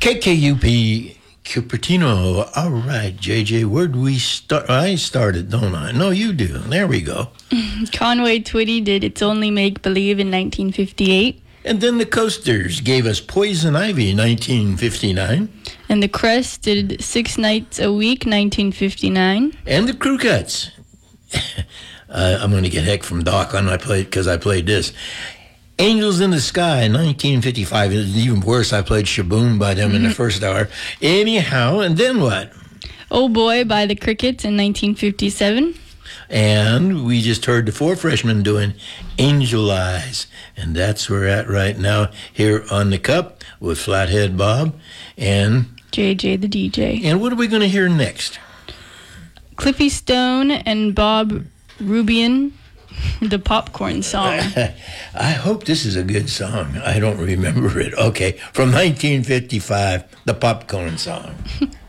KKUP Cupertino. All right, JJ, where'd we start? I started, don't I? No, you do. There we go. Conway Twitty did It's Only Make Believe in 1958. And then the Coasters gave us Poison Ivy in 1959. And the Crest did Six Nights a Week, 1959. And the Crew Cuts. I'm going to get heck from Doc on because I played this. Angels in the Sky, 1955. It's even worse. I played Shaboom by them in the first hour. Anyhow, and then what? Oh Boy by the Crickets in 1957. And we just heard the Four Freshmen doing Angel Eyes. And that's where we're at right now here on the Cup with Flathead Bob and JJ the DJ. And what are we going to hear next? Cliffy Stone and Bob Rubian, the Popcorn Song. I hope this is a good song. I don't remember it. Okay, from 1955, the Popcorn Song.